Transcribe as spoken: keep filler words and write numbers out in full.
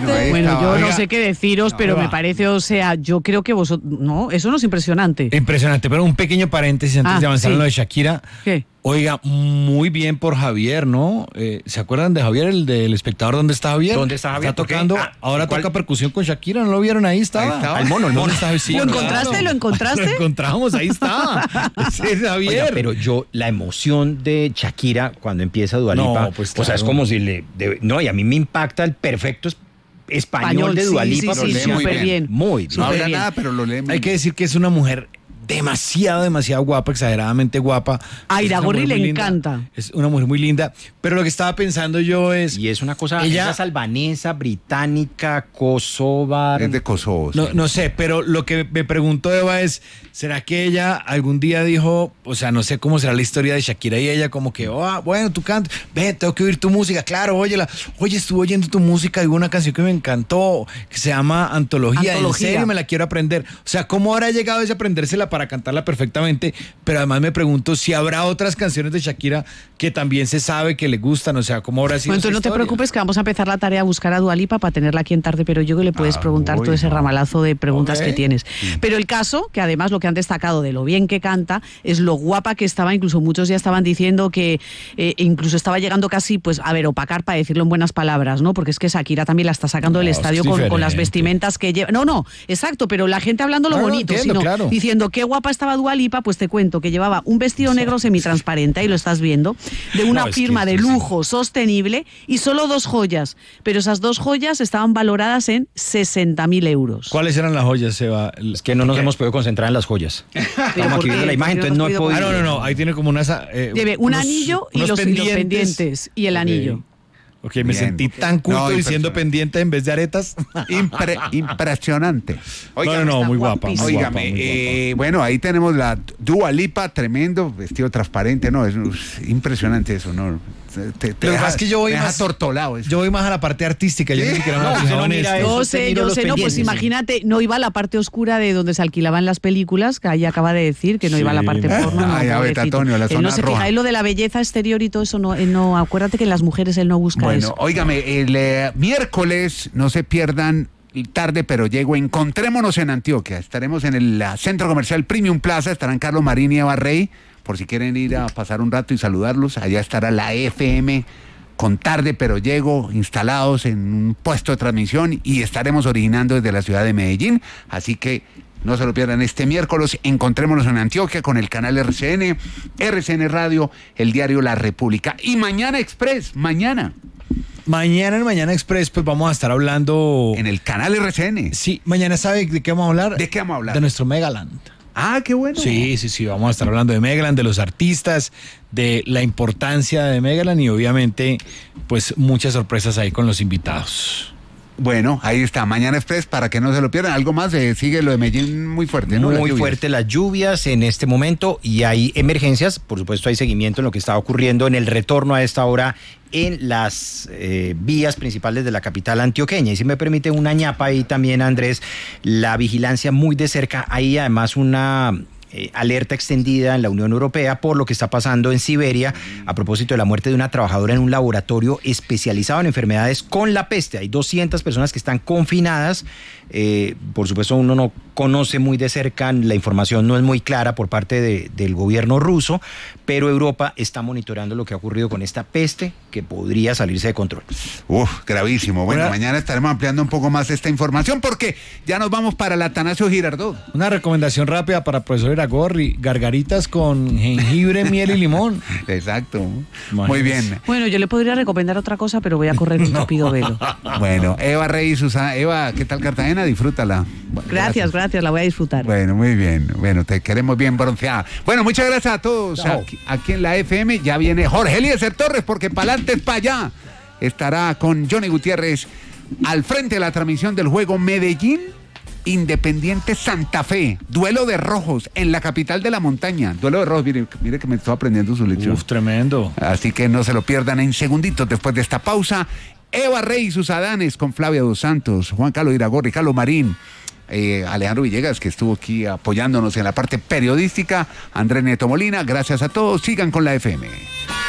Bueno, bueno estaba, yo oiga, no sé qué deciros, no, pero va. me parece, o sea, yo creo que vosotros, no, eso no es impresionante. Impresionante, pero un pequeño paréntesis antes Ah, de avanzar sí. en lo de Shakira. ¿Qué? Oiga, muy bien por Javier, ¿no? Eh, ¿Se acuerdan de Javier, el del espectador? ¿Dónde está Javier? ¿Dónde está Javier? Está ¿Por qué? tocando, Ah, ahora ¿cuál? toca percusión con Shakira, ¿no lo vieron? Ahí estaba. Ahí estaba. Al mono, el mono. está, sí, ¿Lo claro. encontraste? ¿Lo encontraste? Lo encontramos, ahí está. Ese es Javier. Oiga, pero yo, la emoción de Shakira cuando empieza Dua Lipa, No, pues, o sea, es claro. como si le... de- no, y a mí me impacta el perfecto es- español, Español, de sí, Dua Lipa. sí, pero sí, lee muy súper bien. Muy bien. No Súper habla bien. nada, pero lo lee muy Hay que bien. decir que es una mujer demasiado, demasiado guapa, exageradamente guapa. A Es una Iragorri mujer le muy linda. encanta. Es una mujer muy linda, pero lo que estaba pensando yo es... Y es una cosa, Ella- ella es albanesa, británica, kosovar. Es de Kosovo. sí. No, no sé, pero lo que me pregunto, Eva, es, ¿será que ella algún día dijo, o sea, no sé cómo será la historia de Shakira y ella como que, oh, bueno, tú cantas, ve, tengo que oír tu música, claro, óyela, oye, estuve oyendo tu música y hubo una canción que me encantó, que se llama Antología, Antología. en serio me la quiero aprender. O sea, ¿cómo habrá llegado ella a aprendérsela para cantarla perfectamente? Pero además me pregunto si habrá otras canciones de Shakira que también se sabe que le gustan, o sea, ¿cómo habrá sido Bueno, esa entonces no te historia? preocupes que vamos a empezar la tarea a buscar a Dua Lipa para tenerla aquí en Tarde, pero yo que le puedes Ah, preguntar todo uy, ese no. ramalazo de preguntas Ok. que tienes. Pero el caso, que además lo que han destacado de lo bien que canta, es lo guapa que estaba, incluso muchos ya estaban diciendo que eh, incluso estaba llegando casi, pues, a ver, opacar para decirlo en buenas palabras, ¿no? Porque es que Shakira también la está sacando del No, es estadio con, con las diferente. vestimentas que lleva. No, no, exacto, pero la gente hablando lo No, no, bonito, entiendo, sino claro. diciendo qué guapa estaba Dua Lipa, pues te cuento que llevaba un vestido negro semitransparente, ahí lo estás viendo, de una No, es que firma de esto sí. lujo sostenible y solo dos joyas, pero esas dos joyas estaban valoradas en sesenta mil euros. ¿Cuáles eran las joyas, Eva? Es que no nos hemos podido concentrar en las joyas. Estamos ¿por aquí qué? viendo la imagen, ¿Por qué entonces no no has he podido podido... Ah, no, no, no, ahí tiene como unas... eh, Lleve un unos- anillo y unos los, y los pendientes y el Ok. anillo. Ok, me Bien. sentí tan culto No, diciendo impresionante. pendiente en vez de aretas. Impre- impresionante. no, no, no, muy guapa, muy Óigame, guapa, muy eh, bueno, ahí tenemos la Dua Lipa, tremendo, vestido transparente, no, es, es impresionante eso, ¿no? Te, te Lo que deja, pasa es que yo voy te deja más- tortolado eso. Yo voy más a la parte artística, yo ¿Sí? ni siquiera me No, había usted fijado no en mira esto. eso. Yo usted sé, miró yo los sé, no, pues pendientes. imagínate, no iba a la parte oscura de donde se alquilaban las películas, que ahí acaba de decir que no iba a la Sí, parte no. porno. No, Ay, a ver, pobrecito. Antonio, la Él zona no se roja. fija, él lo de la belleza exterior y todo eso, no, él no, acuérdate que en las mujeres él no busca Bueno, eso. óigame, el eh, miércoles no se pierdan tarde, pero llego, encontrémonos en Antioquia. Estaremos en el uh, Centro Comercial Premium Plaza, estarán Carlos Marín y Eva Rey, por si quieren ir a pasar un rato y saludarlos. Allá estará la F M con Tarde, pero llego, instalados en un puesto de transmisión y estaremos originando desde la ciudad de Medellín. Así que no se lo pierdan este miércoles. Encontrémonos en Antioquia con el canal R C N, R C N Radio, el diario La República. Y Mañana Express, mañana, Mañana en Mañana Express, pues vamos a estar hablando... en el canal R C N. Sí, mañana, ¿sabe de qué vamos a hablar? ¿De qué vamos a hablar? De nuestro Megaland. Ah, qué bueno. Sí, sí, sí, vamos a estar hablando de Megaland, de los artistas, de la importancia de Megaland y obviamente, pues muchas sorpresas ahí con los invitados. Bueno, ahí está, Mañana Express, para que no se lo pierdan. Algo más, eh, sigue lo de Medellín muy fuerte, ¿no? Las Muy lluvias. fuerte las lluvias en este momento y hay emergencias, por supuesto hay seguimiento en lo que está ocurriendo en el retorno a esta hora en las eh, vías principales de la capital antioqueña. Y si me permite una ñapa ahí también, Andrés, la vigilancia muy de cerca, hay además una... Eh, alerta extendida en la Unión Europea por lo que está pasando en Siberia a propósito de la muerte de una trabajadora en un laboratorio especializado en enfermedades con la peste. Hay doscientas personas que están confinadas. Eh, por supuesto, uno no conoce muy de cerca, la información no es muy clara por parte de, del gobierno ruso, pero Europa está monitoreando lo que ha ocurrido con esta peste que podría salirse de control. Uf, gravísimo. Bueno, Una- mañana estaremos ampliando un poco más esta información porque ya nos vamos para el Atanasio Girardot. Una recomendación rápida para el profesor Iragorri, gargaritas con jengibre, miel y limón. Exacto. Imagínese. Muy bien. Bueno, yo le podría recomendar otra cosa, pero voy a correr un tupido velo. Bueno, Eva Rey y Susana. Eva, ¿qué tal Cartagena? Disfrútala. Bueno, Gracias, gracias, la voy a disfrutar. Bueno, muy bien. Bueno, te queremos bien bronceada. Bueno, muchas gracias a todos. Chao. Aquí, aquí en la F M ya viene Jorge Eliezer Torres, porque para adelante es para allá. Estará con Johnny Gutiérrez al frente de la transmisión del juego Medellín Independiente Santa Fe. Duelo de rojos en la capital de la montaña. Duelo de rojos, mire, mire que me estoy aprendiendo su lección. Uf, tremendo. Así que no se lo pierdan en segunditos después de esta pausa. Eva Rey y sus Adanes con Flavia Dos Santos, Juan Carlos Iragorri, Carlos Marín, eh, Alejandro Villegas, que estuvo aquí apoyándonos en la parte periodística, Andrés Neto Molina. Gracias a todos. Sigan con la F M.